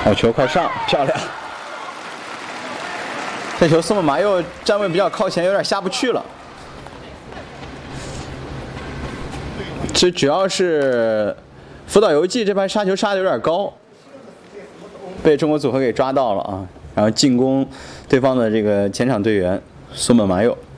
好球快上，漂亮！这球松本麻佑站位比较靠前，有点下不去了。这主要是福岛由纪这盘杀球杀的有点高，被中国组合给抓到了啊！然后进攻对方的这个前场队员松本麻佑。